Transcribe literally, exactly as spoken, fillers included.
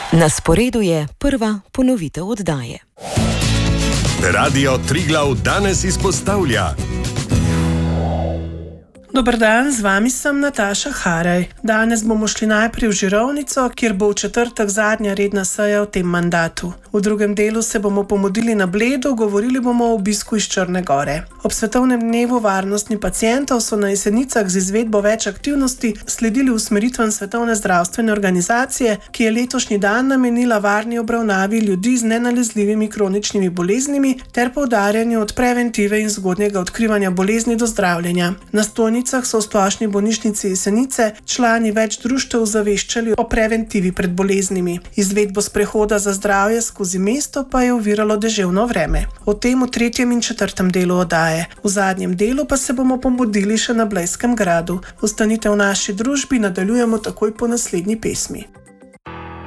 Na sporedu je prva ponovitev oddaje. Radio Triglav danes izpostavlja. Dober dan, z vami sem Nataša Haraj. Danes bomo šli najprej v Žirovnico, kjer bo v četrtek zadnja redna seja v tem mandatu. V drugem delu se bomo pomudili na Bledu, govorili bomo o obisku iz Črne Gore. Ob svetovnem dnevu varnosti pacientov so na Jesenicah z izvedbo več aktivnosti sledili usmeritvam Svetovne zdravstvene organizacije, ki je letošnji dan namenila varni obravnavi ljudi z nenalezljivimi kroničnimi boleznimi ter poudarjanju od preventive in zgodnjega odkrivanja bolezni do zdravljenja. Na stojnicah so v Splošni bolnišnici Jesenice člani več društev zaveščali o preventivi pred boleznimi. Izvedbo sprehoda za zdravje skozi mesto pa je oviralo deževno vreme. O tem v tretjem in četrtem delu oddaje. V zadnjem delu pa se bomo pomudili še na Blejskem gradu. Ostanite v naši družbi, nadaljujemo takoj po naslednji pesmi.